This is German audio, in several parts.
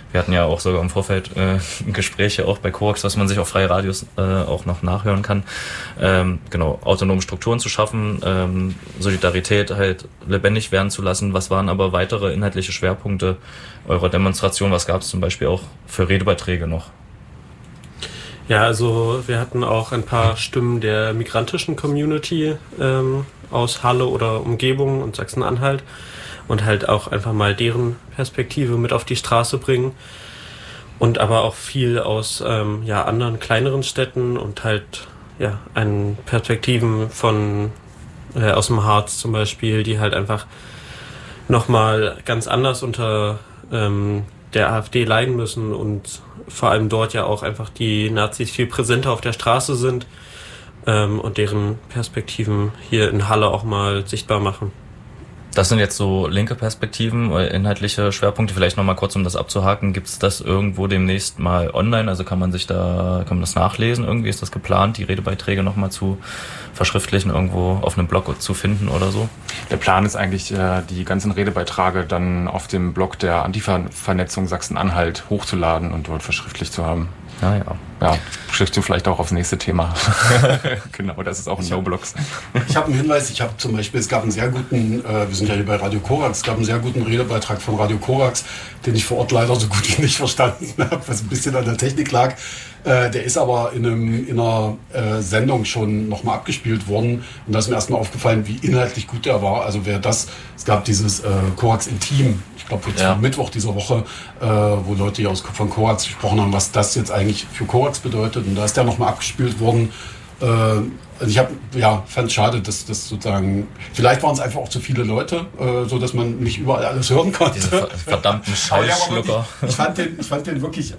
Wir hatten ja auch sogar im Vorfeld Gespräche auch bei Korax, was man sich auf freie Radios auch noch nachhören kann. Genau, autonome Strukturen zu schaffen, Solidarität halt lebendig werden zu lassen. Was waren aber weitere inhaltliche Schwerpunkte eurer Demonstration? Was gab es zum Beispiel auch für Redebeiträge noch? Ja, also wir hatten auch ein paar Stimmen der migrantischen Community aus Halle oder Umgebung und Sachsen-Anhalt und halt auch einfach mal deren Perspektive mit auf die Straße bringen und aber auch viel aus anderen kleineren Städten und halt einen Perspektiven von aus dem Harz zum Beispiel, die halt einfach nochmal ganz anders unter der AfD leiden müssen und vor allem dort ja auch einfach die Nazis viel präsenter auf der Straße sind und deren Perspektiven hier in Halle auch mal sichtbar machen. Das sind jetzt so linke Perspektiven, inhaltliche Schwerpunkte. Vielleicht nochmal kurz, um das abzuhaken. Gibt es das irgendwo demnächst mal online? Also kann man das nachlesen? Irgendwie ist das geplant, die Redebeiträge nochmal zu verschriftlichen, irgendwo auf einem Blog zu finden oder so? Der Plan ist eigentlich, die ganzen Redebeiträge dann auf dem Blog der Antifa-Vernetzung Sachsen-Anhalt hochzuladen und dort verschriftlicht zu haben. Ah, ja. Ja, schickst du vielleicht auch aufs nächste Thema. Genau, das ist auch ein No-Blogs. Ich habe einen Hinweis, es gab einen sehr guten, wir sind ja hier bei Radio Korax, es gab einen sehr guten Redebeitrag von Radio Korax, den ich vor Ort leider so gut wie nicht verstanden habe, was ein bisschen an der Technik lag. Der ist aber in einer Sendung schon nochmal abgespielt worden und da ist mir erstmal aufgefallen, wie inhaltlich gut der war. Also es gab dieses Korax Intim, ich glaube jetzt am Mittwoch dieser Woche, wo Leute hier von Korax gesprochen haben, was das jetzt eigentlich für Korax bedeutet, und da ist der nochmal abgespielt worden. Also ich fand es schade, dass das sozusagen, vielleicht waren es einfach auch zu viele Leute, so dass man nicht überall alles hören konnte. Diese verdammten Schallschlucker. Ich fand den wirklich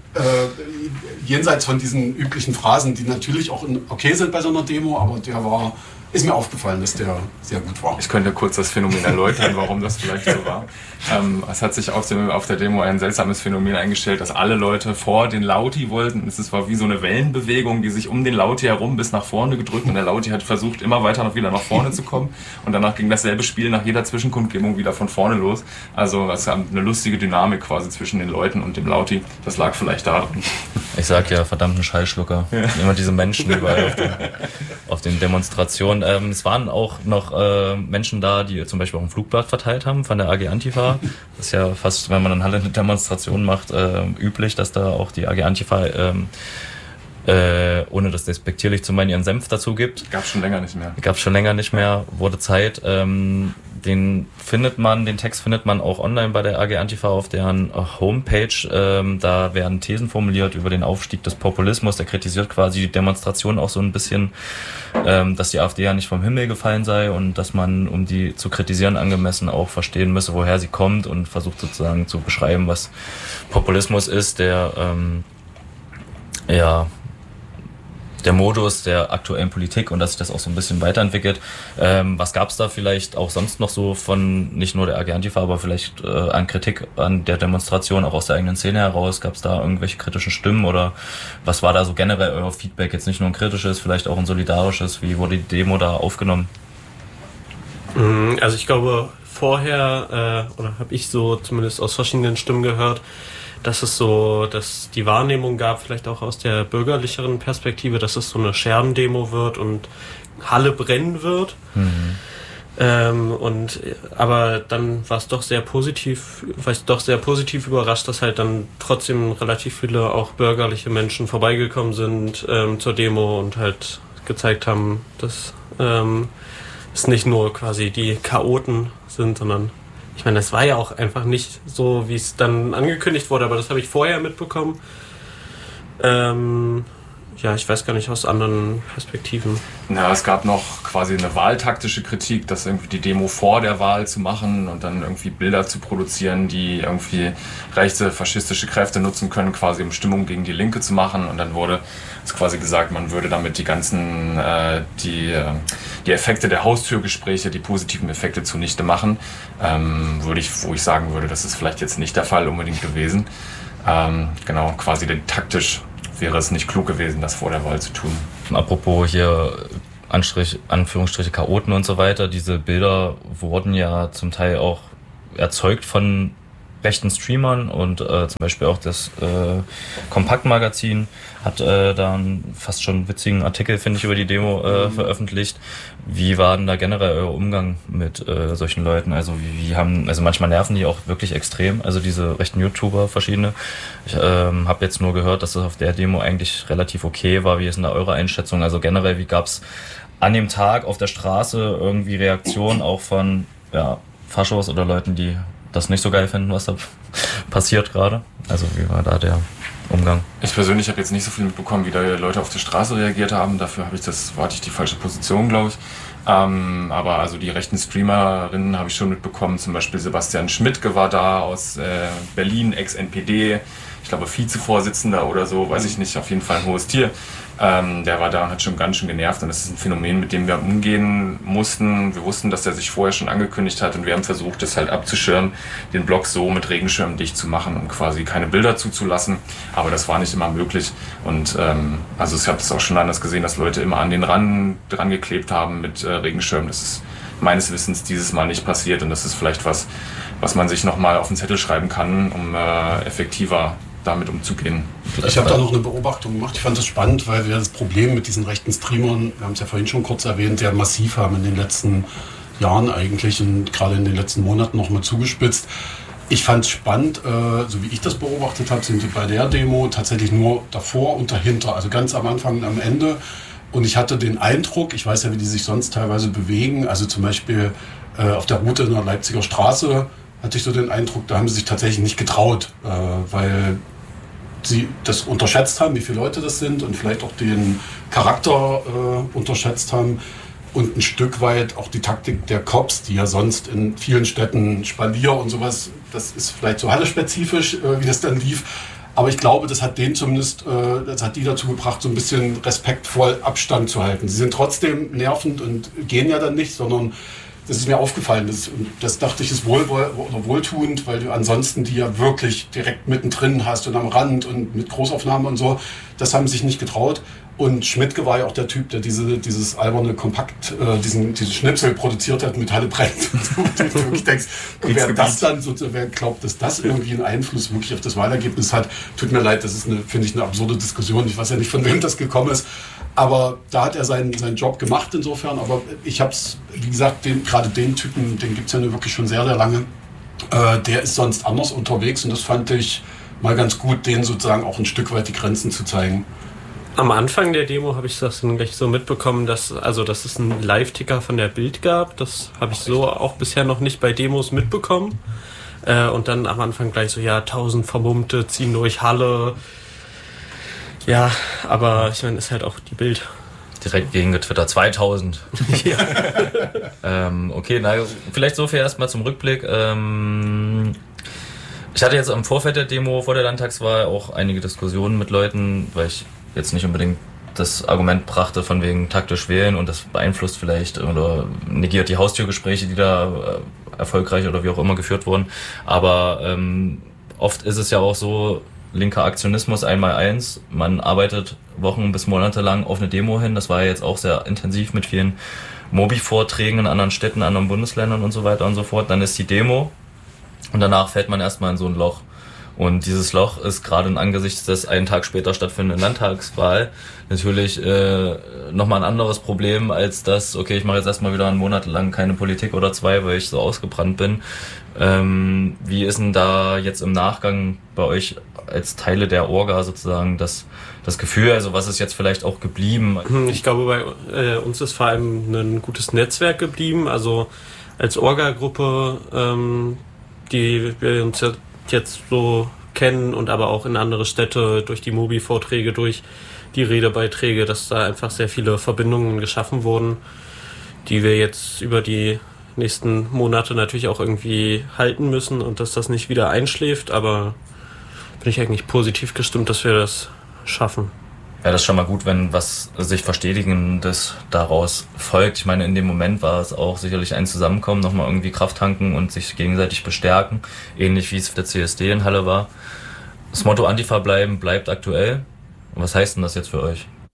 jenseits von diesen üblichen Phrasen, die natürlich auch okay sind bei so einer Demo, aber ist mir aufgefallen, dass der sehr gut war. Ich könnte kurz das Phänomen erläutern, warum das vielleicht so war. Es hat sich auf der Demo ein seltsames Phänomen eingestellt, dass alle Leute vor den Lauti wollten. Es war wie so eine Wellenbewegung, die sich um den Lauti herum bis nach vorne gedrückt, und der Lauti hat versucht, immer weiter wieder nach vorne zu kommen, und danach ging dasselbe Spiel nach jeder Zwischenkundgebung wieder von vorne los. Also es gab eine lustige Dynamik quasi zwischen den Leuten und dem Lauti. Das lag vielleicht daran. Ich sag ja, verdammten Schallschlucker. Ja. Immer diese Menschen überall auf den Demonstrationen. Es waren auch noch Menschen da, die zum Beispiel auch ein Flugblatt verteilt haben von der AG Antifa. Das ist ja fast, wenn man in Halle eine Demonstration macht, üblich, dass da auch die AG Antifa, ohne das despektierlich zu meinen, ihren Senf dazu gibt. Gab's schon länger nicht mehr. Wurde Zeit. Den Text findet man auch online bei der AG Antifa auf deren Homepage. Da werden Thesen formuliert über den Aufstieg des Populismus. Der kritisiert quasi die Demonstration auch so ein bisschen, dass die AfD ja nicht vom Himmel gefallen sei und dass man, um die zu kritisieren, angemessen auch verstehen müsse, woher sie kommt, und versucht sozusagen zu beschreiben, was Populismus ist, der Modus der aktuellen Politik, und dass sich das auch so ein bisschen weiterentwickelt. Was gab es da vielleicht auch sonst noch so von nicht nur der AG Antifa, aber vielleicht an Kritik an der Demonstration, auch aus der eigenen Szene heraus? Gab es da irgendwelche kritischen Stimmen, oder was war da so generell euer Feedback? Jetzt nicht nur ein kritisches, vielleicht auch ein solidarisches. Wie wurde die Demo da aufgenommen? Also ich glaube, vorher, oder habe ich so zumindest aus verschiedenen Stimmen gehört, dass die Wahrnehmung gab, vielleicht auch aus der bürgerlicheren Perspektive, dass es so eine Scherbendemo wird und Halle brennen wird. Mhm. Aber dann war ich doch sehr positiv überrascht, dass halt dann trotzdem relativ viele auch bürgerliche Menschen vorbeigekommen sind zur Demo und halt gezeigt haben, dass es nicht nur quasi die Chaoten sind, sondern ich meine, das war ja auch einfach nicht so, wie es dann angekündigt wurde, aber das habe ich vorher mitbekommen. Ich weiß gar nicht, aus anderen Perspektiven. Ja, es gab noch quasi eine wahltaktische Kritik, dass irgendwie die Demo vor der Wahl zu machen und dann irgendwie Bilder zu produzieren, die irgendwie rechte, faschistische Kräfte nutzen können, quasi um Stimmung gegen die Linke zu machen. Und dann wurde es quasi gesagt, man würde damit die ganzen, die Effekte der Haustürgespräche, die positiven Effekte zunichte machen. Wo ich sagen würde, das ist vielleicht jetzt nicht der Fall unbedingt gewesen. Genau, quasi taktisch wäre es nicht klug gewesen, das vor der Wahl zu tun. Apropos hier Anführungsstriche Chaoten und so weiter, diese Bilder wurden ja zum Teil auch erzeugt von rechten Streamern und zum Beispiel auch das Kompaktmagazin hat da einen fast schon witzigen Artikel, finde ich, über die Demo veröffentlicht. Wie war denn da generell euer Umgang mit solchen Leuten? Also also manchmal nerven die auch wirklich extrem, also diese rechten YouTuber verschiedene. Ich habe jetzt nur gehört, dass das auf der Demo eigentlich relativ okay war. Wie ist denn da eure Einschätzung? Also generell, wie gab's an dem Tag auf der Straße irgendwie Reaktionen auch von Faschos oder Leuten, die das nicht so geil finden, was da passiert gerade? Also wie war da der Umgang? Ich persönlich habe jetzt nicht so viel mitbekommen, wie da Leute auf der Straße reagiert haben. Dafür hatte ich die falsche Position, glaube ich. Aber also die rechten Streamerinnen habe ich schon mitbekommen. Zum Beispiel Sebastian Schmidt war da aus Berlin, Ex-NPD. Ich glaube Vizevorsitzender oder so, weiß ich nicht, auf jeden Fall ein hohes Tier. Der war da und hat schon ganz schön genervt und das ist ein Phänomen, mit dem wir umgehen mussten. Wir wussten, dass der sich vorher schon angekündigt hat und wir haben versucht, das halt abzuschirmen, den Blog so mit Regenschirm dicht zu machen, um quasi keine Bilder zuzulassen. Aber das war nicht immer möglich und also ich habe das auch schon anders gesehen, dass Leute immer an den Rand dran geklebt haben mit Regenschirm. Das ist meines Wissens dieses Mal nicht passiert und das ist vielleicht was man sich nochmal auf den Zettel schreiben kann, um effektiver damit umzugehen. Ich habe da noch eine Beobachtung gemacht. Ich fand das spannend, weil wir das Problem mit diesen rechten Streamern, wir haben es ja vorhin schon kurz erwähnt, sehr massiv haben in den letzten Jahren eigentlich und gerade in den letzten Monaten nochmal zugespitzt. Ich fand es spannend, so wie ich das beobachtet habe, sind die bei der Demo tatsächlich nur davor und dahinter, also ganz am Anfang und am Ende. Und ich hatte den Eindruck, ich weiß ja, wie die sich sonst teilweise bewegen, also zum Beispiel auf der Route in der Leipziger Straße, hatte ich so den Eindruck, da haben sie sich tatsächlich nicht getraut, weil sie das unterschätzt haben, wie viele Leute das sind und vielleicht auch den Charakter unterschätzt haben und ein Stück weit auch die Taktik der Cops, die ja sonst in vielen Städten Spalier und sowas, das ist vielleicht so hallespezifisch, wie das dann lief, aber ich glaube, das hat denen zumindest, das hat die dazu gebracht, so ein bisschen respektvoll Abstand zu halten. Sie sind trotzdem nervend und gehen ja dann nicht, sondern das ist mir aufgefallen. Das dachte ich, ist wohltuend, weil du ansonsten die ja wirklich direkt mittendrin hast und am Rand und mit Großaufnahmen und so. Das haben sie sich nicht getraut. Und Schmidtke war ja auch der Typ, der dieses alberne Kompakt, diesen Schnipsel produziert hat mit Halle brennt. Und du wirklich denkst, wer das dann wer glaubt, dass das irgendwie einen Einfluss wirklich auf das Wahlergebnis hat, tut mir leid, das ist finde ich, eine absurde Diskussion. Ich weiß ja nicht, von wem das gekommen ist. Aber da hat er seinen Job gemacht insofern. Aber ich habe es, wie gesagt, gerade den Typen, den gibt es ja nur wirklich schon sehr, sehr lange. Der ist sonst anders unterwegs und das fand ich mal ganz gut, denen sozusagen auch ein Stück weit die Grenzen zu zeigen. Am Anfang der Demo habe ich das dann gleich so mitbekommen, dass es einen Live-Ticker von der Bild gab. Das habe ich so auch bisher noch nicht bei Demos mitbekommen. Und dann am Anfang gleich so, 1000 Vermummte ziehen durch Halle. Ja, aber ich meine, ist halt auch die Bild. Direkt gegen Twitter 2000. Ja. Okay, vielleicht so viel erstmal zum Rückblick. Ich hatte jetzt im Vorfeld der Demo vor der Landtagswahl auch einige Diskussionen mit Leuten, weil ich jetzt nicht unbedingt das Argument brachte von wegen taktisch wählen und das beeinflusst vielleicht oder negiert die Haustürgespräche, die da erfolgreich oder wie auch immer geführt wurden. Aber oft ist es ja auch so, linker Aktionismus 1x1, man arbeitet Wochen bis Monate lang auf eine Demo hin, das war ja jetzt auch sehr intensiv mit vielen Mobi-Vorträgen in anderen Städten, anderen Bundesländern und so weiter und so fort. Dann ist die Demo und danach fällt man erstmal in so ein Loch. Und dieses Loch ist gerade in Angesichts des einen Tag später stattfindenden Landtagswahl natürlich nochmal ein anderes Problem als das, okay, ich mache jetzt erstmal wieder einen Monat lang keine Politik oder 2, weil ich so ausgebrannt bin. Wie ist denn da jetzt im Nachgang bei euch als Teile der Orga sozusagen das Gefühl, also was ist jetzt vielleicht auch geblieben? Ich glaube, bei uns ist vor allem ein gutes Netzwerk geblieben, also als Orga-Gruppe, die wir uns jetzt so kennen und aber auch in andere Städte durch die Mobi-Vorträge, durch die Redebeiträge, dass da einfach sehr viele Verbindungen geschaffen wurden, die wir jetzt über die nächsten Monate natürlich auch irgendwie halten müssen und dass das nicht wieder einschläft, aber bin ich eigentlich positiv gestimmt, dass wir das schaffen. Ja, das ist schon mal gut, wenn was sich Verstetigendes daraus folgt. Ich meine, in dem Moment war es auch sicherlich ein Zusammenkommen, nochmal irgendwie Kraft tanken und sich gegenseitig bestärken. Ähnlich wie es für der CSD in Halle war. Das Motto Antifa bleiben bleibt aktuell. Und was heißt denn das jetzt für euch?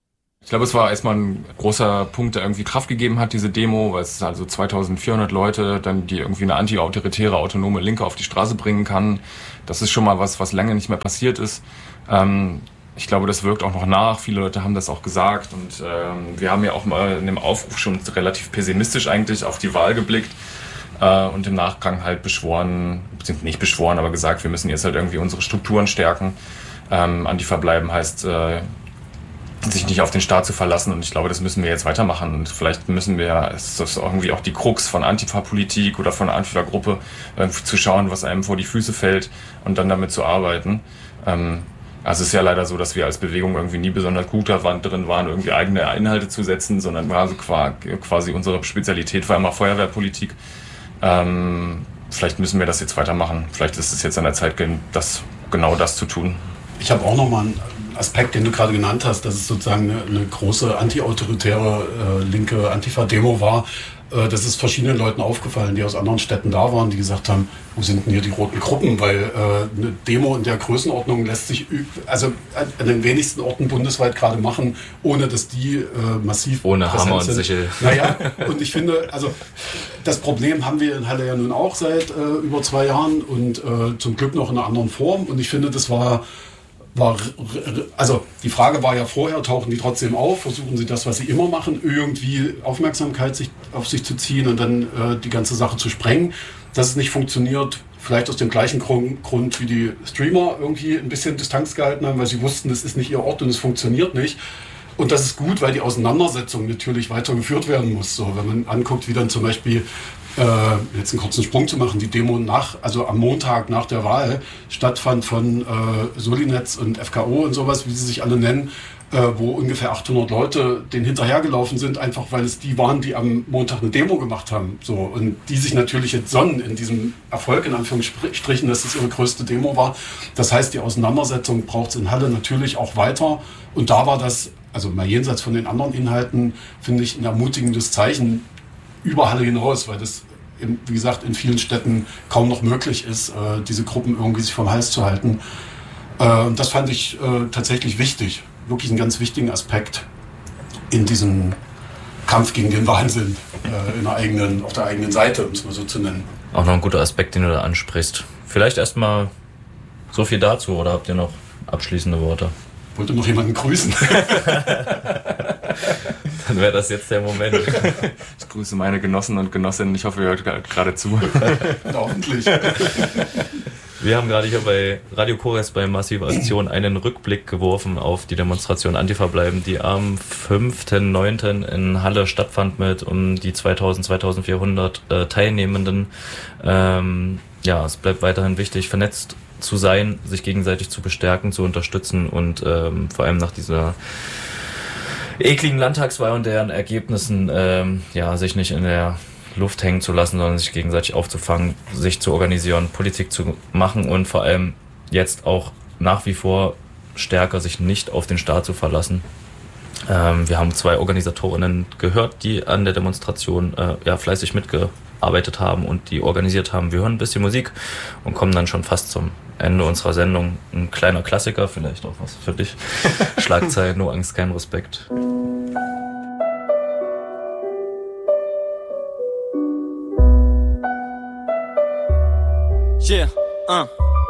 Ich glaube, es war erstmal ein großer Punkt, der irgendwie Kraft gegeben hat, diese Demo, weil es also 2400 Leute, dann die irgendwie eine anti-autoritäre, autonome Linke auf die Straße bringen kann. Das ist schon mal was lange nicht mehr passiert ist. Ich glaube, das wirkt auch noch nach. Viele Leute haben das auch gesagt und wir haben ja auch mal in dem Aufruf schon relativ pessimistisch eigentlich auf die Wahl geblickt und im Nachgang halt beschworen, beziehungsweise nicht beschworen, aber gesagt, wir müssen jetzt halt irgendwie unsere Strukturen stärken. Antifa bleiben heißt, sich nicht auf den Staat zu verlassen und ich glaube, das müssen wir jetzt weitermachen und vielleicht müssen wir, es ist irgendwie auch die Krux von Antifa-Politik oder von einer Antifa-Gruppe, zu schauen, was einem vor die Füße fällt und dann damit zu arbeiten. Also es ist ja leider so, dass wir als Bewegung irgendwie nie besonders gut drin waren, irgendwie eigene Inhalte zu setzen, sondern also quasi unsere Spezialität war immer Feuerwehrpolitik. Vielleicht müssen wir das jetzt weitermachen. Vielleicht ist es jetzt an der Zeit, genau das zu tun. Ich habe auch nochmal einen Aspekt, den du gerade genannt hast, dass es sozusagen eine große anti-autoritäre linke Antifa-Demo war. Das ist verschiedenen Leuten aufgefallen, die aus anderen Städten da waren, die gesagt haben, wo sind denn hier die roten Gruppen? Weil eine Demo in der Größenordnung lässt sich also an den wenigsten Orten bundesweit gerade machen, ohne dass die massiv ohne Hammer und Sichel. Naja, und ich finde, also das Problem haben wir in Halle ja nun auch seit über 2 Jahren und zum Glück noch in einer anderen Form. Und ich finde, das war also die Frage war ja vorher, tauchen die trotzdem auf, versuchen sie das, was sie immer machen, irgendwie Aufmerksamkeit auf sich zu ziehen und dann die ganze Sache zu sprengen. Dass es nicht funktioniert, vielleicht aus dem gleichen Grund wie die Streamer irgendwie ein bisschen Distanz gehalten haben, weil sie wussten, das ist nicht ihr Ort und es funktioniert nicht. Und das ist gut, weil die Auseinandersetzung natürlich weitergeführt werden muss. So, wenn man anguckt, wie dann zum Beispiel jetzt einen kurzen Sprung zu machen, die Demo also am Montag nach der Wahl stattfand von Solinetz und FKO und sowas, wie sie sich alle nennen, wo ungefähr 800 Leute denen hinterhergelaufen sind, einfach weil es die waren, die am Montag eine Demo gemacht haben. So, und die sich natürlich jetzt sonnen in diesem Erfolg, in Anführungsstrichen, dass es ihre größte Demo war. Das heißt, die Auseinandersetzung braucht es in Halle natürlich auch weiter. Und da war das, also mal jenseits von den anderen Inhalten, finde ich ein ermutigendes Zeichen über Halle hinaus, weil das, wie gesagt, in vielen Städten kaum noch möglich ist, diese Gruppen irgendwie sich vom Hals zu halten. Das fand ich tatsächlich wichtig, wirklich einen ganz wichtigen Aspekt in diesem Kampf gegen den Wahnsinn auf der eigenen Seite, um es mal so zu nennen. Auch noch ein guter Aspekt, den du da ansprichst. Vielleicht erstmal so viel dazu, oder habt ihr noch abschließende Worte? Wollte noch jemanden grüßen. Dann wäre das jetzt der Moment. Ich grüße meine Genossen und Genossinnen. Ich hoffe, ihr hört gerade zu. Hoffentlich. Wir haben gerade hier bei Radio Korax bei Massive Aktion einen Rückblick geworfen auf die Demonstration Antifa bleiben, die am 5.9. in Halle stattfand mit um die 2400 Teilnehmenden. Es bleibt weiterhin wichtig, vernetzt zu sein, sich gegenseitig zu bestärken, zu unterstützen und vor allem nach dieser ekligen Landtagswahl und deren Ergebnissen sich nicht in der Luft hängen zu lassen, sondern sich gegenseitig aufzufangen, sich zu organisieren, Politik zu machen und vor allem jetzt auch nach wie vor stärker sich nicht auf den Staat zu verlassen. Wir haben 2 Organisatorinnen gehört, die an der Demonstration fleißig mitgearbeitet haben und die organisiert haben. Wir hören ein bisschen Musik und kommen dann schon fast zum Ende unserer Sendung. Ein kleiner Klassiker, vielleicht auch was für dich. Schlagzeilen, nur Angst, kein Respekt. Yeah,